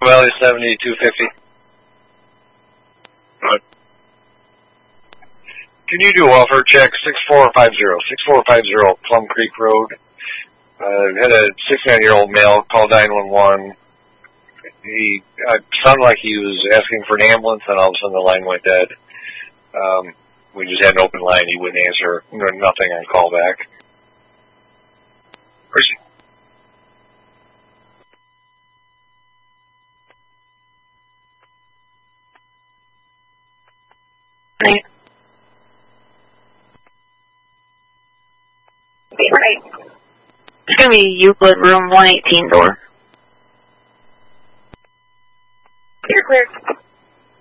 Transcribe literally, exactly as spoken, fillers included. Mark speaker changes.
Speaker 1: Valley seventy-two fifty. Good. Can you do welfare check six four five zero? six four five zero Plum Creek Road. Uh, had a sixty-nine-year-old male call nine one one. He uh, sounded like he was asking for an ambulance, and all of a sudden the line went dead. Um, we just had an open line. He wouldn't answer. Nothing on callback. Where's he?
Speaker 2: Right. Right. It's going to be Euclid room one eighteen door. You're clear.